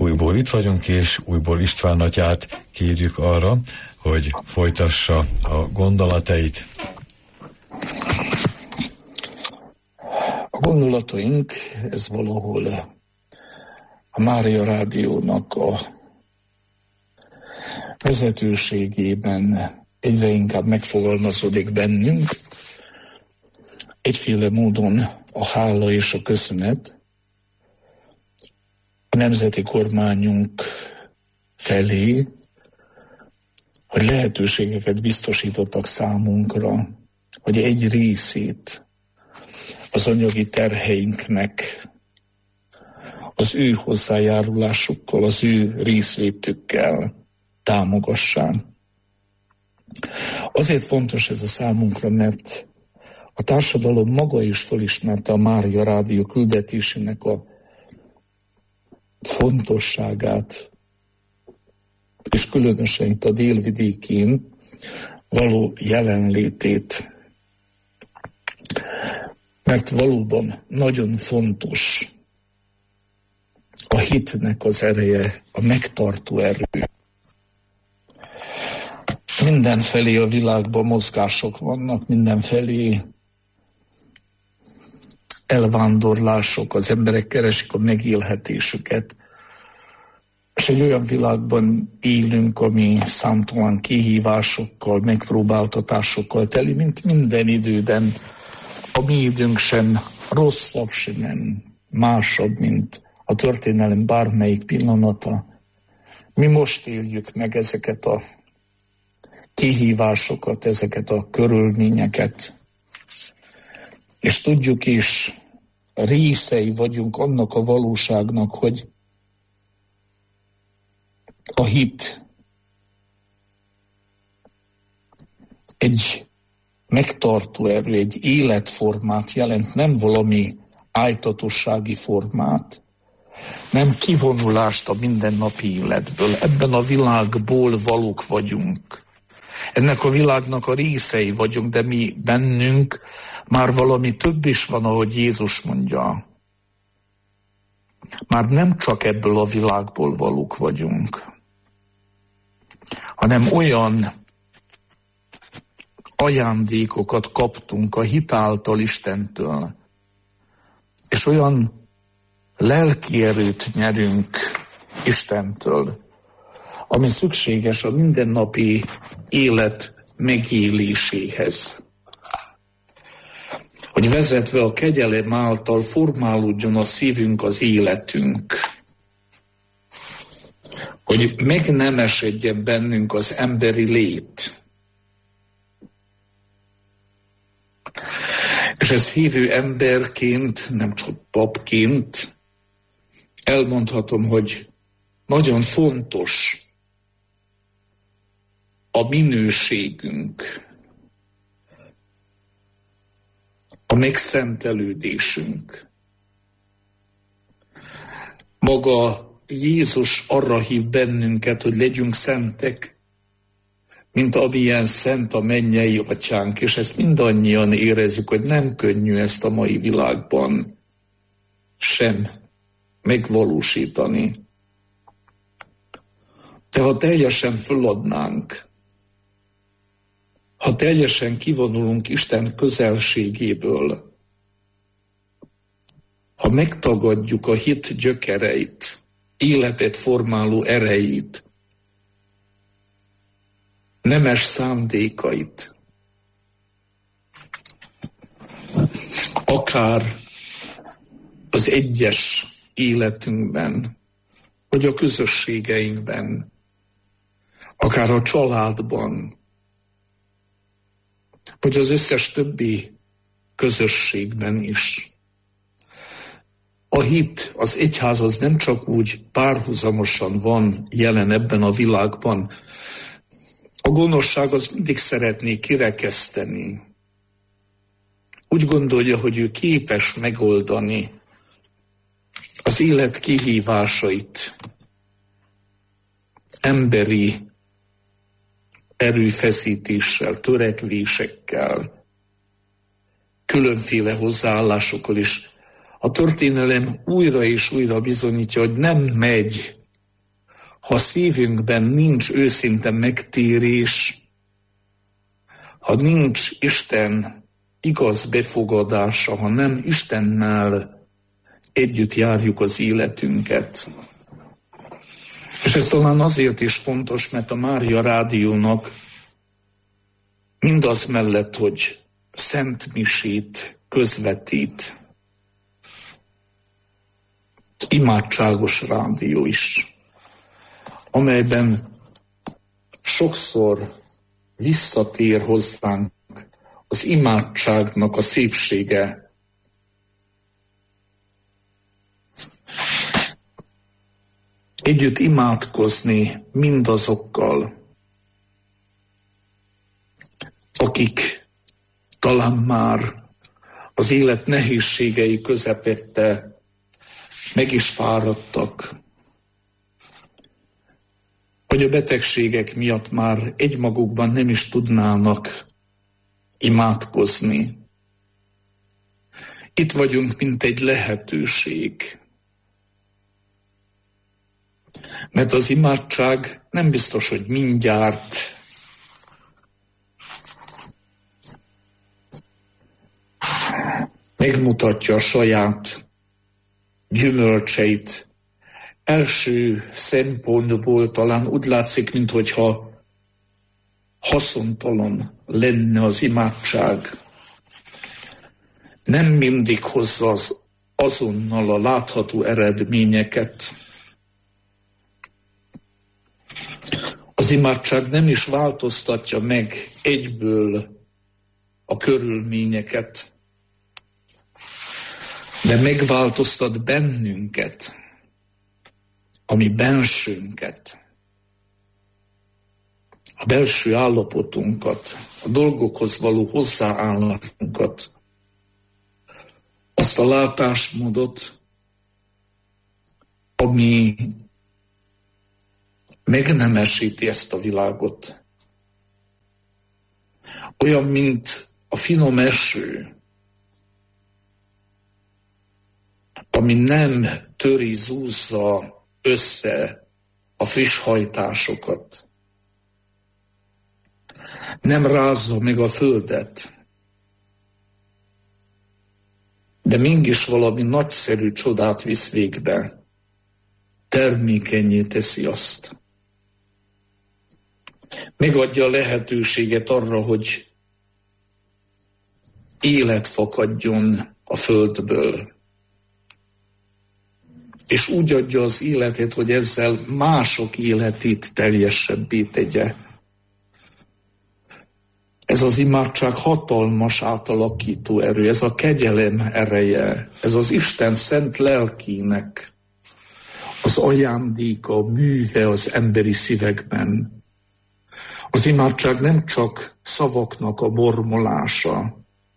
Újból itt vagyunk, és újból István atyát kérjük arra, hogy folytassa a gondolatait. A gondolataink, ez valahol a Mária Rádiónak a vezetőségében egyre inkább megfogalmazódik bennünk. Egyféle módon a hála és a köszönet a nemzeti kormányunk felé, hogy lehetőségeket biztosítottak számunkra, hogy egy részét az anyagi terheinknek az ő hozzájárulásukkal, az ő részvétükkel támogassák. Azért fontos ez a számunkra, mert a társadalom maga is felismerte a Mária Rádió küldetésének a fontosságát, és különösen itt a délvidékén való jelenlétét. Mert valóban nagyon fontos a hitnek az ereje, a megtartó erő. Mindenfelé a világban mozgások vannak, mindenfelé elvándorlások, az emberek keresik a megélhetésüket. És egy olyan világban élünk, ami számtalan kihívásokkal, megpróbáltatásokkal teli, mint minden időben. A mi időnk sem rosszabb, sem másabb, mint a történelem bármelyik pillanata. Mi most éljük meg ezeket a kihívásokat, ezeket a körülményeket, és tudjuk is, részei vagyunk annak a valóságnak, hogy a hit egy megtartó erő, egy életformát jelent, nem valami ájtatossági formát, nem kivonulást a mindennapi életből. Ebben a világból valók vagyunk. Ennek a világnak a részei vagyunk, de mi bennünk már valami több is van, ahogy Jézus mondja. Már nem csak ebből a világból valók vagyunk, hanem olyan ajándékokat kaptunk a hit által Istentől, és olyan lelki erőt nyerünk Istentől, ami szükséges a mindennapi élet megéléséhez. Hogy vezetve a kegyelem által formálódjon a szívünk, az életünk. Hogy meg nem esedjen bennünk az emberi lét. És ez hívő emberként, nem csak papként, elmondhatom, hogy nagyon fontos a minőségünk, a megszentelődésünk. Maga Jézus arra hív bennünket, hogy legyünk szentek, mint amilyen szent a mennyei atyánk, és ezt mindannyian érezzük, hogy nem könnyű ezt a mai világban sem megvalósítani. De ha teljesen föladnánk, ha teljesen kivonulunk Isten közelségéből, ha megtagadjuk a hit gyökereit, életet formáló erejét, nemes szándékait, akár az egyes életünkben, vagy a közösségeinkben, akár a családban, vagy az összes többi közösségben is. A hit, az egyház az nem csak úgy párhuzamosan van jelen ebben a világban. A gonoszság az mindig szeretné kirekeszteni. Úgy gondolja, hogy ő képes megoldani az élet kihívásait emberi erőfeszítéssel, törekvésekkel, különféle hozzáállásokkal is. A történelem újra és újra bizonyítja, hogy nem megy ha szívünkben nincs őszinte megtérés, ha nincs Isten igaz befogadása, ha nem Istennel együtt járjuk az életünket. És ez talán azért is fontos, mert a Mária Rádiónak mindaz mellett, hogy szent misét közvetít, imádságos rádió is, amelyben sokszor visszatér hozzánk az imádságnak a szépsége. Együtt imádkozni mindazokkal, akik talán már az élet nehézségei közepette meg is fáradtak, vagy a betegségek miatt már egymagukban nem is tudnának imádkozni. Itt vagyunk, mint egy lehetőség. Mert az imádság nem biztos, hogy mindjárt megmutatja a saját gyümölcseit. Első szempontból talán úgy látszik, minthogyha haszontalan lenne az imádság. Nem mindig hozza az azonnal a látható eredményeket. Az imádság nem is változtatja meg egyből a körülményeket, de megváltoztat bennünket, a mi bensőnket, a belső állapotunkat, a dolgokhoz való hozzáállásunkat, azt a látásmódot, ami megnemesíti ezt a világot. Olyan, mint a finom eső, ami nem töri, zúzza össze a friss hajtásokat. Nem rázza meg a földet, de mégis valami nagyszerű csodát visz végbe. Termékenyé teszi azt. Megadja a lehetőséget arra, hogy élet fakadjon a földből. És úgy adja az életét, hogy ezzel mások életét teljesebbé tegye. Ez az imádság hatalmas átalakító erő, ez a kegyelem ereje, ez az Isten szent lelkének az ajándéka, műve az emberi szívekben. Az imádság nem csak szavaknak a mormolása,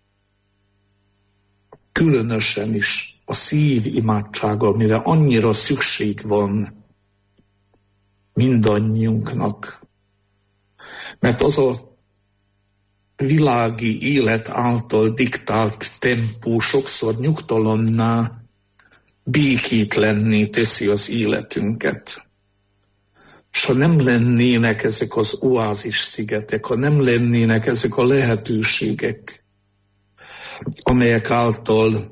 különösen is a szív imádsága, amire annyira szükség van mindannyiunknak. Mert az a világi élet által diktált tempó sokszor nyugtalanná, békétlenné teszi az életünket. És ha nem lennének ezek az oázis szigetek, ha nem lennének ezek a lehetőségek, amelyek által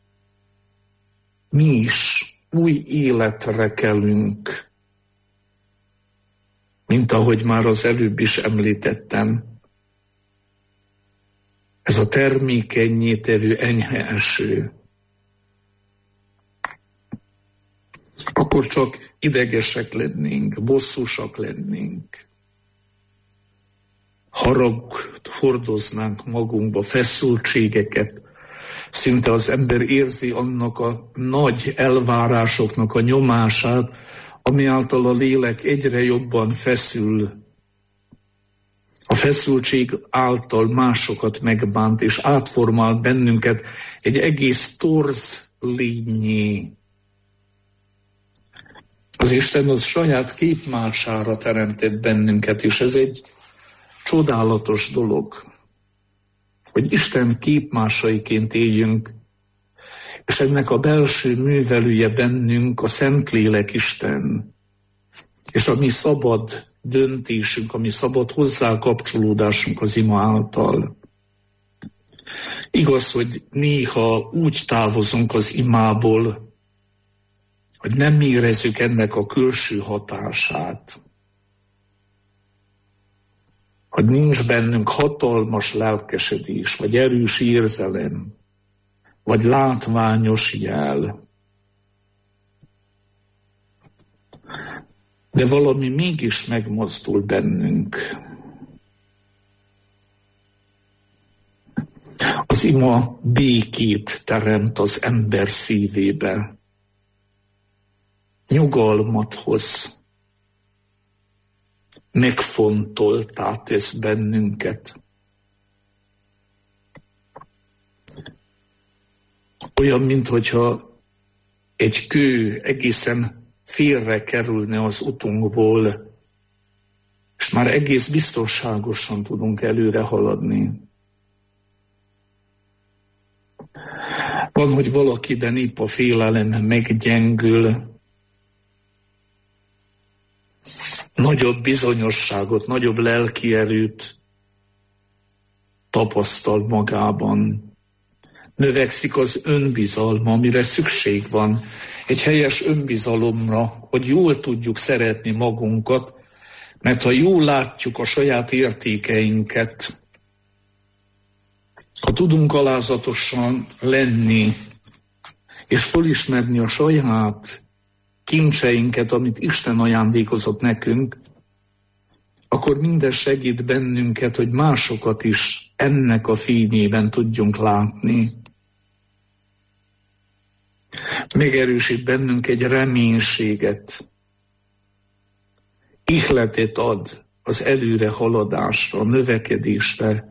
mi is új életre kelünk, mint ahogy már az előbb is említettem. Ez a termékenyé tevő enyhe eső. Akkor csak idegesek lennénk, bosszúsak lennénk. Haragot hordoznánk magunkba, feszültségeket. Szinte az ember érzi annak a nagy elvárásoknak a nyomását, ami által a lélek egyre jobban feszül. A feszültség által másokat megbánt, és átformál bennünket egy egész torz lényé. Az Isten az saját képmására teremtett bennünket, és ez egy csodálatos dolog, hogy Isten képmásaiként éljünk, és ennek a belső művelője bennünk a Szentlélek Isten. és a mi szabad döntésünk, a mi szabad hozzákapcsolódásunk az ima által. Igaz, hogy néha úgy távozunk az imából, hogy nem érezzük ennek a külső hatását, hogy nincs bennünk hatalmas lelkesedés, vagy erős érzelem, vagy látványos jel. De valami mégis megmozdul bennünk. Az ima békét teremt az ember szívébe. Nyugalmat hoz. Megfontoltá tesz bennünket. Olyan, minthogyha egy kő egészen félre kerülne az utunkból, és már egész biztonságosan tudunk előre haladni. Van, hogy valakiben épp a félelem meggyengül, nagyobb bizonyosságot, nagyobb lelki erőt tapasztal magában. Növekszik az önbizalma, amire szükség van. Egy helyes önbizalomra, hogy jól tudjuk szeretni magunkat, mert ha jól látjuk a saját értékeinket, ha tudunk alázatosan lenni, és felismerni a saját kincseinket, amit Isten ajándékozott nekünk, akkor minden segít bennünket, hogy másokat is ennek a fényében tudjunk látni. Megerősít bennünk egy reménységet, ihletet ad az előre haladásra, növekedésre,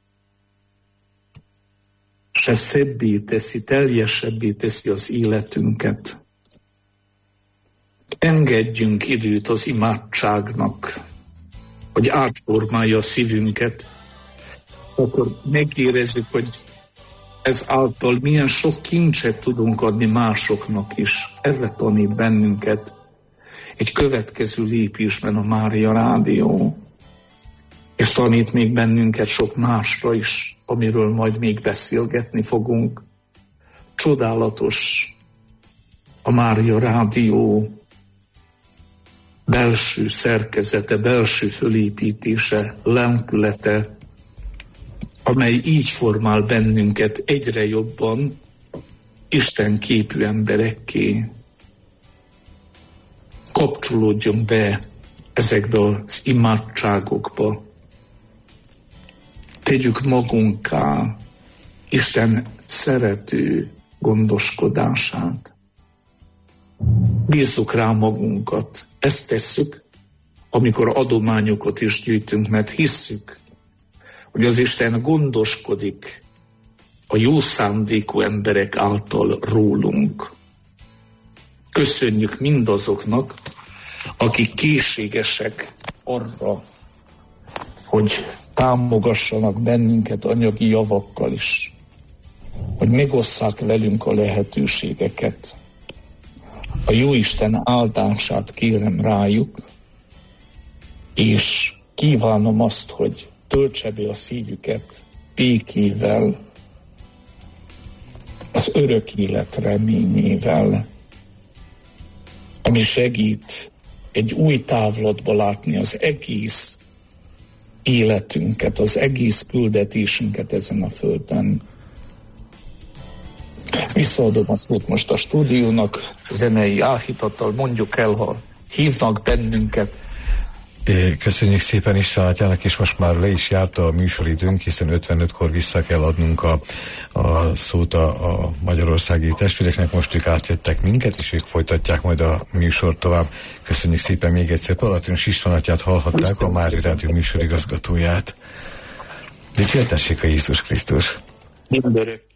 se szebbé teszi, teljesebbé teszi az életünket. Engedjünk időt az imádságnak, hogy átformálja a szívünket, akkor megérezzük, hogy ez által milyen sok kincset tudunk adni másoknak is. Erre tanít bennünket egy következő lépésben a Mária Rádió, és tanít még bennünket sok másra is, amiről majd még beszélgetni fogunk. Csodálatos a Mária Rádió belső szerkezete, belső fölépítése, lelkülete, amely így formál bennünket egyre jobban Isten képű emberekké. Kapcsolódjunk be ezekbe az imádságokba. Tegyük magunká Isten szerető gondoskodását. Bízzuk rá magunkat. Ezt tesszük, amikor adományokat is gyűjtünk, mert hisszük, hogy az Isten gondoskodik a jó szándékú emberek által rólunk. Köszönjük mindazoknak, akik készségesek arra, hogy támogassanak bennünket anyagi javakkal is, hogy megosszák velünk a lehetőségeket. A Jóisten áldását kérem rájuk, és kívánom azt, hogy töltse be a szívüket békével, az örök élet reményével, ami segít egy új távlatba látni az egész életünket, az egész küldetésünket ezen a földön. Visszaadom a szót most a stúdiónak, zenei áhítattal, mondjuk el, ha hívnak bennünket. Köszönjük szépen István atyának, és most már le is járt a műsoridőnk, hiszen 55-kor vissza kell adnunk a szót a magyarországi testvéreknek, most ők átjöttek minket, és ők folytatják majd a műsort tovább. Köszönjük szépen még egyszer. Palatinos István atyát hallhatták, a Mária Rádió műsorigazgatóját. Dicsértessék a Jézus Krisztus! Mindörök!